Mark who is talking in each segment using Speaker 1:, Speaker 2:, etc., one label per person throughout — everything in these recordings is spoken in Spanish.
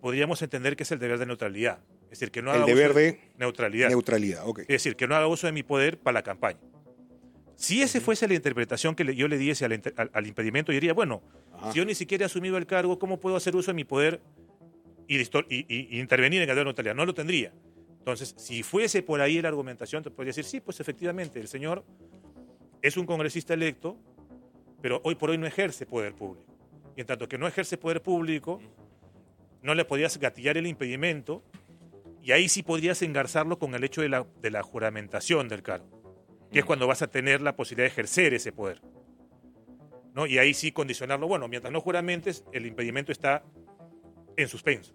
Speaker 1: podríamos entender que es el deber de neutralidad. Es decir, que no haga
Speaker 2: el deber de
Speaker 1: neutralidad.
Speaker 2: Neutralidad, ok.
Speaker 1: Es decir, que no haga uso de mi poder para la campaña. Si esa fuese la interpretación que yo le diese al impedimento, yo diría, bueno, si yo ni siquiera he asumido el cargo, ¿cómo puedo hacer uso de mi poder y intervenir en el deber de neutralidad? No lo tendría. Entonces, si fuese por ahí la argumentación, te podría decir, sí, pues efectivamente, el señor es un congresista electo, pero hoy por hoy no ejerce poder público. Y en tanto que no ejerce poder público, no le podrías gatillar el impedimento, y ahí sí podrías engarzarlo con el hecho de la juramentación del cargo, que es cuando vas a tener la posibilidad de ejercer ese poder, ¿no? Y ahí sí condicionarlo, bueno, mientras no juramentes, el impedimento está en suspenso.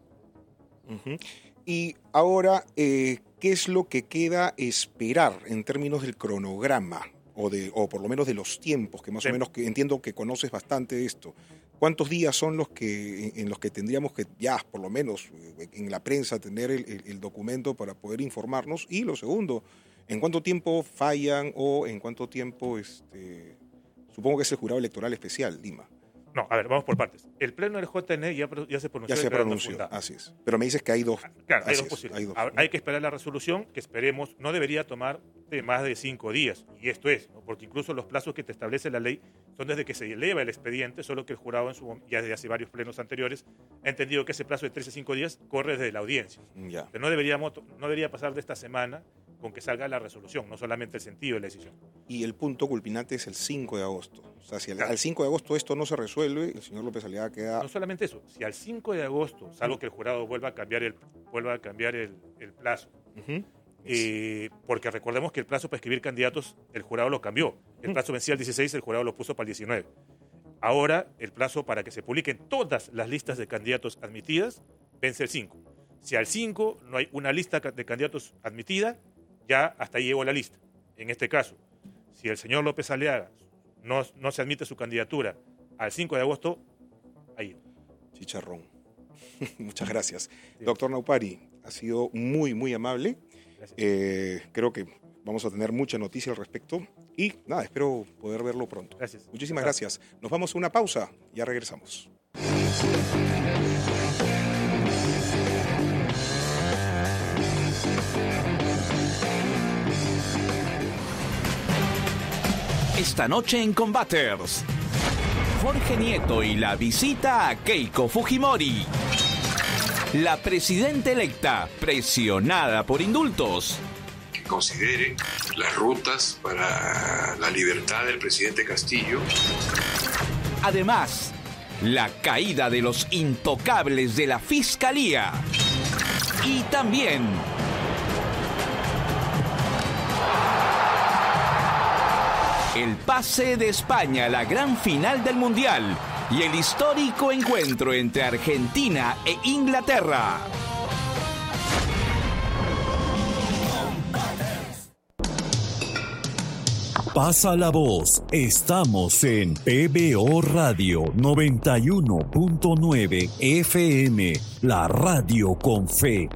Speaker 2: Y ahora, ¿qué es lo que queda esperar en términos del cronograma o por lo menos de los tiempos, que más o menos que entiendo que conoces bastante de esto? ¿Cuántos días son en los que tendríamos que ya, por lo menos en la prensa, tener el documento para poder informarnos? Y lo segundo, ¿en cuánto tiempo fallan o en cuánto tiempo, supongo que es el jurado electoral especial, Lima?
Speaker 1: No, a ver, vamos por partes. El pleno del JN ya se pronunció.
Speaker 2: Ya se pronunció, así es. Pero me dices que hay dos.
Speaker 1: Claro, hay dos posibles. Hay que esperar la resolución, que esperemos, no debería tomar de más de 5 días. Y esto es, ¿no? Porque incluso los plazos que te establece la ley son desde que se eleva el expediente, solo que el jurado ya desde hace varios plenos anteriores ha entendido que ese plazo de 3 a 5 días corre desde la audiencia.
Speaker 2: Ya.
Speaker 1: Pero no debería pasar de esta semana con que salga la resolución, no solamente el sentido de la decisión.
Speaker 2: Y el punto culminante es el 5 de agosto. O sea, si al 5 de agosto esto no se resuelve, el señor López Aliaga queda...
Speaker 1: No solamente eso, si al 5 de agosto, salvo que el jurado vuelva a cambiar el plazo, porque recordemos que el plazo para escribir candidatos, el jurado lo cambió. El plazo vencía el 16, el jurado lo puso para el 19. Ahora, el plazo para que se publiquen todas las listas de candidatos admitidas vence el 5. Si al 5 no hay una lista de candidatos admitida, ya hasta ahí llegó la lista. En este caso, si el señor López Aliaga no se admite su candidatura al 5 de agosto, ahí.
Speaker 2: Chicharrón. Muchas gracias. Sí. Doctor Naupari, ha sido muy, muy amable. Creo que vamos a tener mucha noticia al respecto. Y nada, espero poder verlo pronto.
Speaker 1: Gracias.
Speaker 2: Muchísimas gracias. Nos vamos a una pausa. Ya regresamos.
Speaker 3: Esta noche en Combaters, Jorge Nieto y la visita a Keiko Fujimori. La presidenta electa, presionada por indultos.
Speaker 4: Que considere las rutas para la libertad del presidente Castillo.
Speaker 3: Además, la caída de los intocables de la Fiscalía. Y también... el pase de España a la gran final del Mundial y el histórico encuentro entre Argentina e Inglaterra.
Speaker 5: Pasa la voz. Estamos en PBO Radio 91.9 FM, la radio con fe.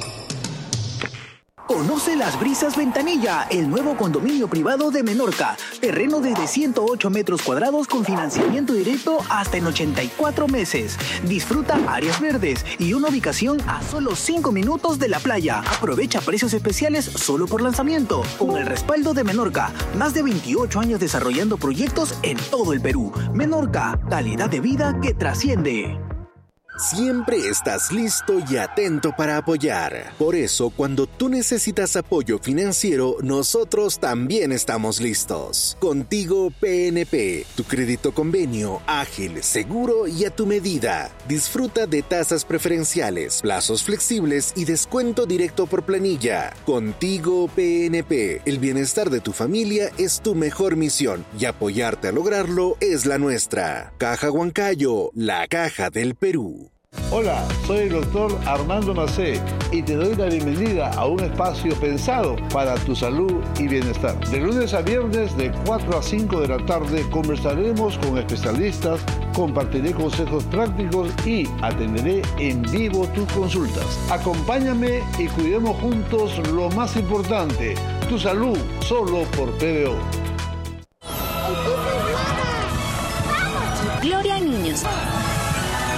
Speaker 6: Conoce Las Brisas Ventanilla, el nuevo condominio privado de Menorca. Terreno desde 108 metros cuadrados con financiamiento directo hasta en 84 meses. Disfruta áreas verdes y una ubicación a solo 5 minutos de la playa. Aprovecha precios especiales solo por lanzamiento. Con el respaldo de Menorca, más de 28 años desarrollando proyectos en todo el Perú. Menorca, calidad de vida que trasciende.
Speaker 7: Siempre estás listo y atento para apoyar. Por eso, cuando tú necesitas apoyo financiero, nosotros también estamos listos. Contigo PNP, tu crédito convenio, ágil, seguro y a tu medida. Disfruta de tasas preferenciales, plazos flexibles y descuento directo por planilla. Contigo PNP, el bienestar de tu familia es tu mejor misión y apoyarte a lograrlo es la nuestra. Caja Huancayo, la caja del Perú.
Speaker 8: Hola, soy el doctor Armando Macé y te doy la bienvenida a un espacio pensado para tu salud y bienestar. De lunes a viernes de 4 a 5 de la tarde conversaremos con especialistas, compartiré consejos prácticos y atenderé en vivo tus consultas. Acompáñame y cuidemos juntos lo más importante, tu salud, solo por PBO.
Speaker 9: Gloria a niños.